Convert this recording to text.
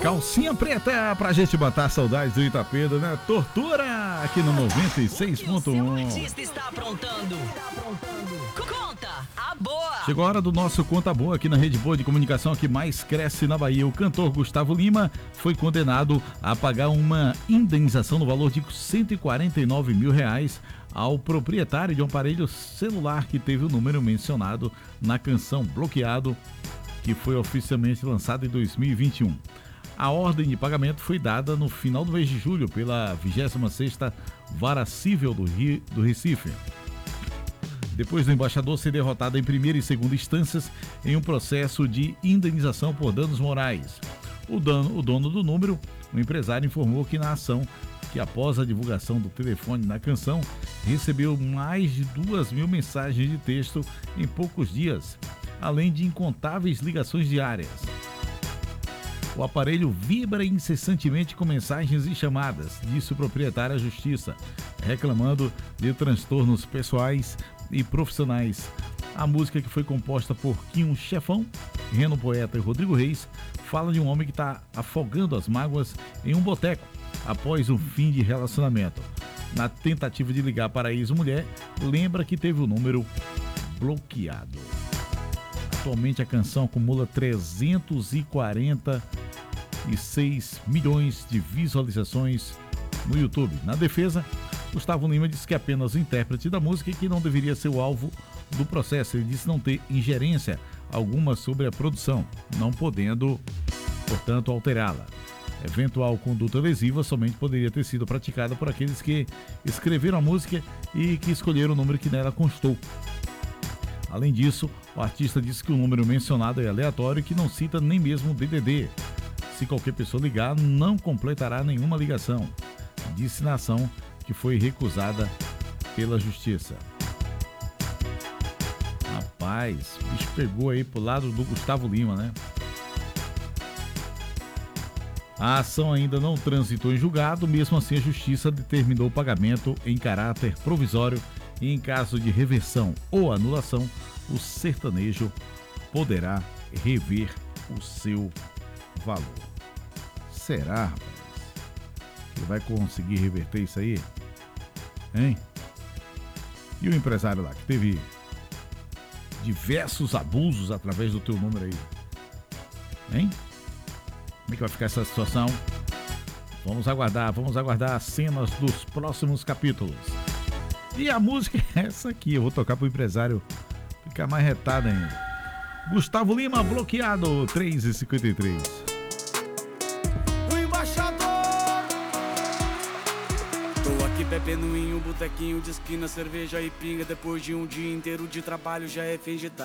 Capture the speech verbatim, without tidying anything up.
Calcinha Preta pra gente matar saudades do Itapeda, né? Tortura aqui no noventa e seis ponto um. O artista está aprontando. Conta a boa. Chegou a hora do nosso Conta Boa aqui na Rede Boa de Comunicação que mais cresce na Bahia. O cantor Gustavo Lima foi condenado a pagar uma indenização no valor de cento e quarenta e nove mil reais ao proprietário de um aparelho celular que teve o número mencionado na canção Bloqueado, que foi oficialmente lançado em dois mil e vinte e um. A ordem de pagamento foi dada no final do mês de julho pela vigésima sexta Vara Cível do, Rio, do Recife, depois do embaixador ser derrotado em primeira e segunda instâncias em um processo de indenização por danos morais. O, dano, o dono do número, o empresário, informou que na ação, que após a divulgação do telefone na canção, recebeu mais de duas mil mensagens de texto em poucos dias, além de incontáveis ligações diárias. O aparelho vibra incessantemente com mensagens e chamadas, disse o proprietário à justiça, reclamando de transtornos pessoais e profissionais. A música, que foi composta por Quinho Chefão, Reno Poeta e Rodrigo Reis, fala de um homem que está afogando as mágoas em um boteco após um fim de relacionamento. Na tentativa de ligar para a ex-mulher, lembra que teve o número bloqueado. Atualmente a canção acumula trezentos e quarenta e seis milhões de visualizações no YouTube. Na defesa, Gustavo Lima disse que é apenas o intérprete da música e que não deveria ser o alvo do processo. Ele disse não ter ingerência alguma sobre a produção, não podendo, portanto, alterá-la. Eventual conduta lesiva somente poderia ter sido praticada por aqueles que escreveram a música e que escolheram o número que nela constou. Além disso, o artista disse que o número mencionado é aleatório e que não cita nem mesmo o D D D. Se qualquer pessoa ligar, não completará nenhuma ligação, disse na ação que foi recusada pela justiça. Rapaz, o bicho pegou aí pro lado do Gustavo Lima, né? A ação ainda não transitou em julgado, mesmo assim a justiça determinou o pagamento em caráter provisório e em caso de reversão ou anulação, o sertanejo poderá rever o seu valor. Será, rapaz, que vai conseguir reverter isso aí? Hein? E o empresário lá, que teve diversos abusos através do teu número aí? Hein? Como é que vai ficar essa situação? Vamos aguardar, vamos aguardar as cenas dos próximos capítulos. E a música é essa aqui, eu vou tocar pro empresário ficar mais retado ainda. Gustavo Lima, Bloqueado, três e cinquenta e três. O embaixador! Tô aqui bebendo em um botequinho de esquina, cerveja e pinga. Depois de um dia inteiro de trabalho já é fim de tarde.